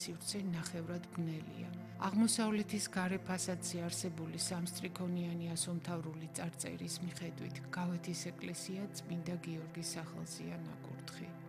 სივრცე ნახევრად ბნელია. აღმოსავლეთის გარე ფასადზე არსებული სამსტრიქონიანი ასომთავრული წარწერის მიხედვით, გავეთის ეკლესია წმინდა გიორგის სახელზეა ნაკურთხი.